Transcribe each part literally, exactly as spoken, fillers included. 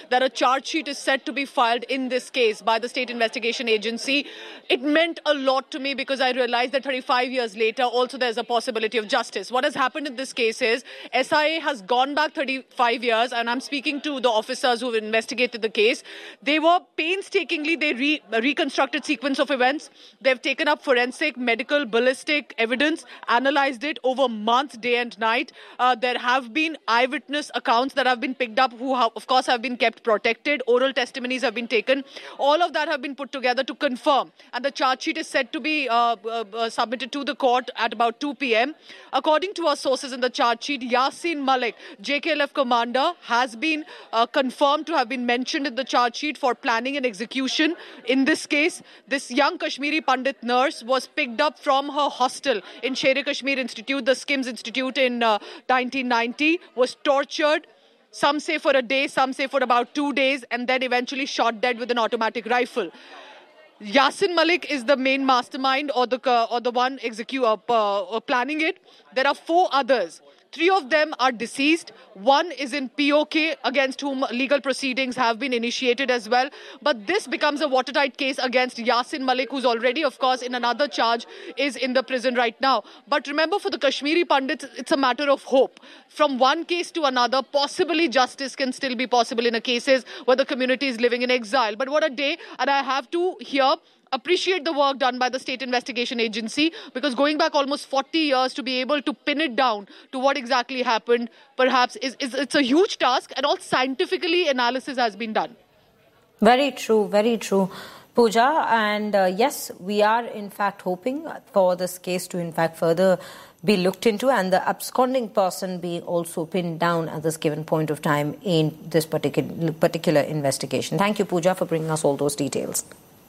that a charge sheet is set to be filed in this case by the State Investigation Agency, it meant a lot to me because I realized that thirty-five years later, also there's a possibility of justice. What has happened in this case is S I A has gone back thirty-five years, and I'm speaking to the officers who've investigated the case. They were painstakingly, they re- reconstructed sequence of events. They've taken up forensic, medical, ballistic evidence, analyzed it over months, day and night. Uh, there have been eyewitness accounts that have been picked up, who have, of course have been kept protected. Oral testimonies have been taken. All of that have been put together to confirm. And the charge sheet is set to be uh, uh, uh, submitted to the court at about two p.m. According to our sources in the charge sheet, Yasin Malik, J K L F commander, has been uh, confirmed to have been mentioned in the charge sheet for planning and execution. In this case, this young Kashmiri Pandit nurse was picked up from her hostel in Sher-e-Kashmir Institute, the SKIMS Institute, in uh, nineteen ninety, was tortured, some say for a day, some say for about two days, and then eventually shot dead with an automatic rifle. Yasin Malik is the main mastermind or the uh, or the one execute, uh, uh, planning it. There are four others. Three of them are deceased. One is in P O K, against whom legal proceedings have been initiated as well. But this becomes a watertight case against Yasin Malik, who's already, of course, in another charge, is in the prison right now. But remember, for the Kashmiri Pandits, it's a matter of hope. From one case to another, possibly justice can still be possible in a cases where the community is living in exile. But what a day. And I have to here appreciate the work done by the State Investigation Agency, because going back almost forty years to be able to pin it down to what exactly happened, perhaps is, is it's a huge task, and all scientifically analysis has been done. Very true, very true, Pooja. And uh, yes, we are in fact hoping for this case to in fact further be looked into, and the absconding person being also pinned down at this given point of time in this particular particular investigation. Thank you, Pooja, for bringing us all those details.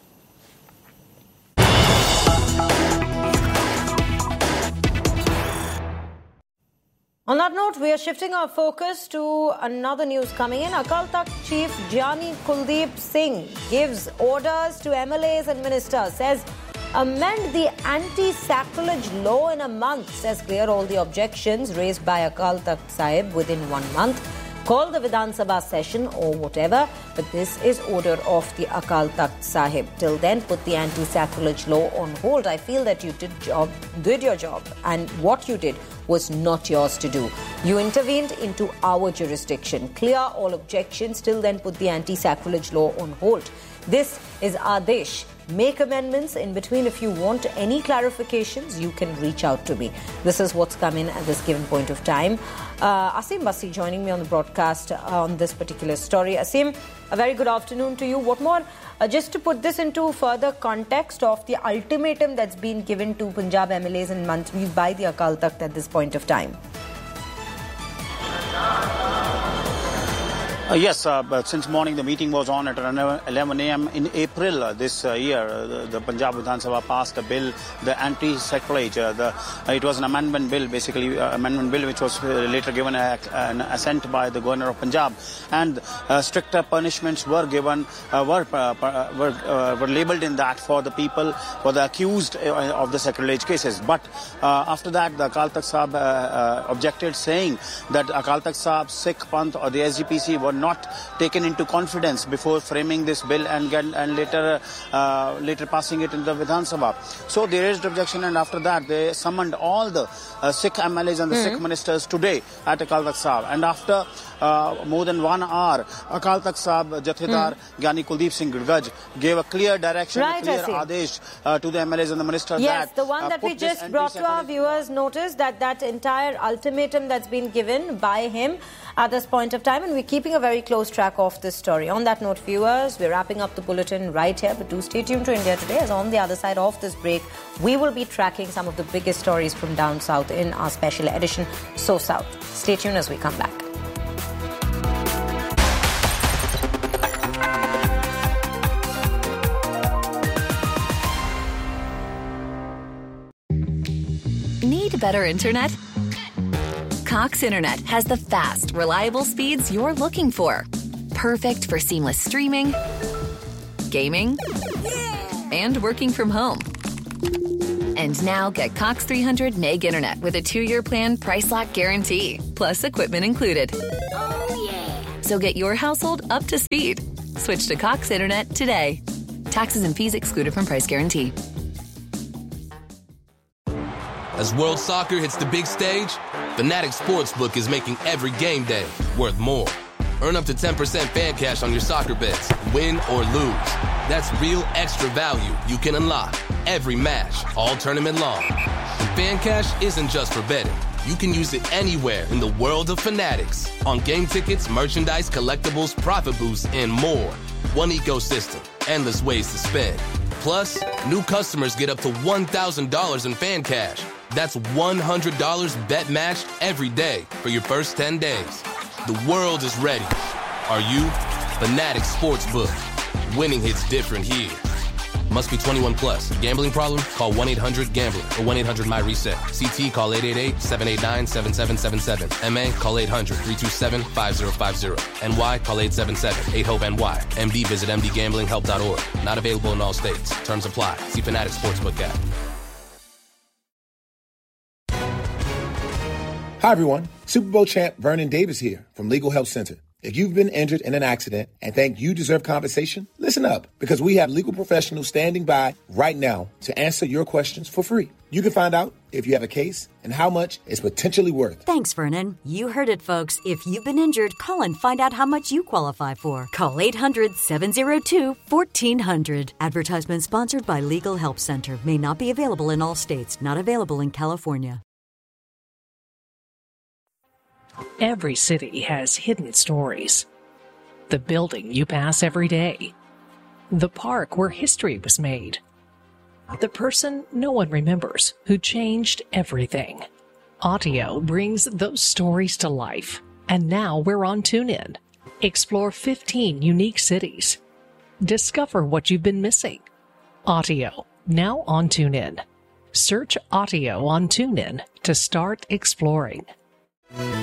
On that note, we are shifting our focus to another news coming in. Akal Takht Chief Gyani Kuldeep Singh gives orders to M L As and ministers, says amend the anti-sacrilege law in a month, says clear all the objections raised by Akal Takht Sahib within one month. Call the Vidhan Sabha session or whatever, but this is order of the Akal Takht Sahib. Till then, put the anti-sacrilege law on hold. I feel that you did job, did your job, and what you did was not yours to do. You intervened into our jurisdiction. Clear all objections. Till then, put the anti-sacrilege law on hold. This is our Desh. Make amendments. In between, if you want any clarifications, you can reach out to me. This is what's come in at this given point of time. Uh, Asim Basi joining me on the broadcast on this particular story. Asim, a very good afternoon to you. What more, uh, just to put this into further context of the ultimatum that's been given to Punjab M L As and Mantris by the Akal Takht at this point of time. Uh, yes, uh, but since morning the meeting was on at eleven a.m. in April uh, this uh, year. Uh, the, the Punjab Vidhan Sabha passed a bill, the anti-sacrilege. Uh, the, uh, it was an amendment bill, basically uh, amendment bill, which was uh, later given a, an assent by the Governor of Punjab, and uh, stricter punishments were given, uh, were uh, were uh, were labelled in that for the people, for the accused uh, of the sacrilege cases. But uh, after that, the Akal Takht Sahib uh, uh, objected, saying that Akal Takht Sahib, Sikh Panth or the S G P C were not taken into confidence before framing this bill and get, and later uh, later passing it in the Vidhan Sabha. So they raised objection, and after that they summoned all the uh, Sikh M L As and the mm-hmm. Sikh ministers today at Akal Takht Sahib. And after uh, more than one hour, Akal Takht Sahib Jathedar mm-hmm. Gyani Kuldeep Singh Gurgaj gave a clear direction, right, a clear adesh uh, to the M L As and the ministers. Yes, that, the one uh, that we just brought to our viewers notice that that entire ultimatum that's been given by him at this point of time, and we're keeping a very close track of this story. On that note, viewers, we're wrapping up the bulletin right here, but do stay tuned to India Today, as on the other side of this break, we will be tracking some of the biggest stories from down south in our special edition, So South. Stay tuned as we come back. Need better internet? Cox Internet has the fast, reliable speeds you're looking for. Perfect for seamless streaming, gaming, yeah! and working from home. And now get Cox three hundred meg internet with a two-year plan price lock guarantee, plus equipment included. Oh, yeah! So get your household up to speed. Switch to Cox Internet today. Taxes and fees excluded from price guarantee. As World Soccer hits the big stage, Fanatics Sportsbook is making every game day worth more. Earn up to ten percent fan cash on your soccer bets, win or lose. That's real extra value you can unlock every match, all tournament long. And fan cash isn't just for betting. You can use it anywhere in the world of Fanatics. On game tickets, merchandise, collectibles, profit boosts, and more. One ecosystem, endless ways to spend. Plus, new customers get up to one thousand dollars in fan cash. That's one hundred dollars bet match every day for your first ten days. The world is ready. Are you? Fanatics Sportsbook. Winning hits different here. Must be twenty-one plus. Gambling problem? Call one eight hundred gambler or one eight hundred my reset. C T call eight eight eight, seven eight nine, seven seven seven seven. M A call eight hundred, three two seven, five zero five zero. N Y call eight seven seven, eight hope N Y. M D visit m d gambling help dot org. Not available in all states. Terms apply. See Fanatics Sportsbook app. Hi, everyone. Super Bowl champ Vernon Davis here from Legal Help Center. If you've been injured in an accident and think you deserve compensation, listen up, because we have legal professionals standing by right now to answer your questions for free. You can find out if you have a case and how much it's potentially worth. Thanks, Vernon. You heard it, folks. If you've been injured, call and find out how much you qualify for. Call eight hundred, seven oh two, fourteen hundred. Advertisement sponsored by Legal Help Center. May not be available in all states. Not available in California. Every city has hidden stories. The building you pass every day. The park where history was made. The person no one remembers who changed everything. Audio brings those stories to life. And now we're on TuneIn. Explore fifteen unique cities. Discover what you've been missing. Audio, now on TuneIn. Search Audio on TuneIn to start exploring.